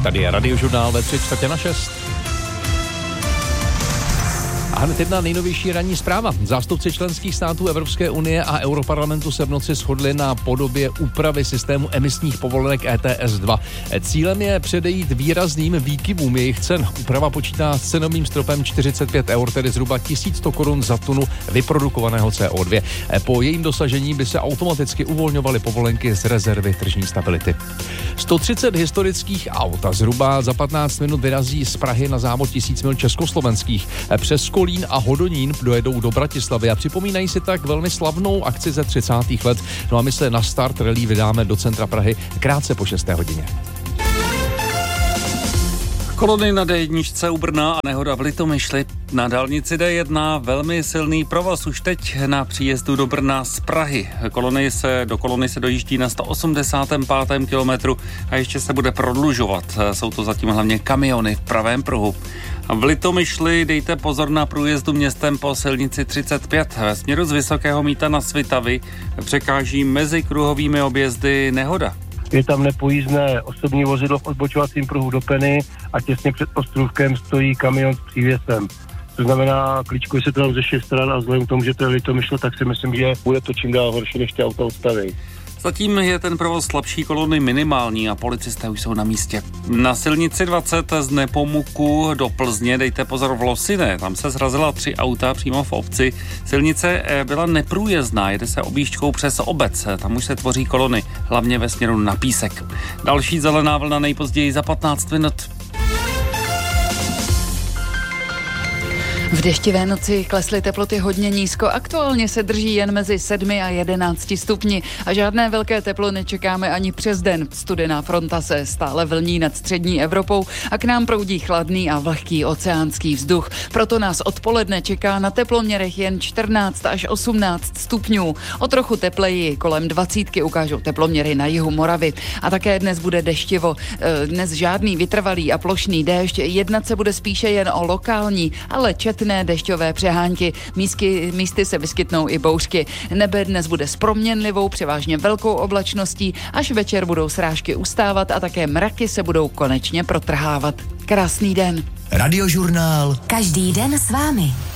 Tady je Radiožurnál ve 5:45. A hned jedna nejnovější ranní zpráva. Zástupci členských států Evropské unie a Europarlamentu se v noci shodli na podobě úpravy systému emisních povolenek ETS2. Cílem je předejít výrazným výkyvům jejich cen. Úprava počítá s cenovým stropem 45 €, tedy zhruba 1100 korun za tunu vyprodukovaného CO2. Po jejím dosažení by se automaticky uvolňovaly povolenky z rezervy tržní stability. 130 historických aut a zhruba za 15 minut vyrazí z Prahy na závod 1000 mil československých. Přes Kolín a Hodonín dojedou do Bratislavy a připomínají si tak velmi slavnou akci ze 30. let. No a my se na start rally vydáme do centra Prahy krátce po 6. hodině. Kolony na D1 u Brna a nehoda v Litomyšli. Na dálnici D1 velmi silný provoz už teď na příjezdu do Brna z Prahy. Do kolony se dojíždí na 185. kilometru a ještě se bude prodlužovat. Jsou to zatím hlavně kamiony v pravém pruhu. V Litomyšli dejte pozor na průjezdu městem po silnici 35. Ve směru z Vysokého Mýta na Svitavy překáží mezi kruhovými objezdy nehoda. Je tam nepojízdné osobní vozidlo v odbočovacím pruhu do Peny a těsně před ostrůvkem stojí kamion s přívěsem. To znamená, klíčkuje se to tam ze 6 stran a vzhledem k tomu, že to je Litomyšl, tak si myslím, že bude to čím dál horší, než ty auta odstaví. Zatím je ten provoz slabší kolony minimální a policisté už jsou na místě. Na silnici 20 z Nepomuku do Plzně dejte pozor v Losiné. Tam se zrazila 3 auta přímo v obci. Silnice byla neprůjezdná, jede se objížďkou přes obec. Tam už se tvoří kolony, hlavně ve směru na Písek. Další zelená vlna nejpozději za 15 minut. V deštivé noci klesly teploty hodně nízko, aktuálně se drží jen mezi 7 a 11 stupni a žádné velké teplo nečekáme ani přes den. Studená fronta se stále vlní nad střední Evropou a k nám proudí chladný a vlhký oceánský vzduch. Proto nás odpoledne čeká na teploměrech jen 14 až 18 stupňů. O trochu tepleji kolem 20 ukážou teploměry na jihu Moravy. A také dnes bude deštivo. Dnes žádný vytrvalý a plošný déšť, jednat se bude spíše jen o lokální, ale dešťové přehánky. Místy se vyskytnou i bouřky. Nebe dnes bude s proměnlivou, převážně velkou oblačností, až večer budou srážky ustávat a také mraky se budou konečně protrhávat. Krásný den. Radiožurnál. Každý den s vámi.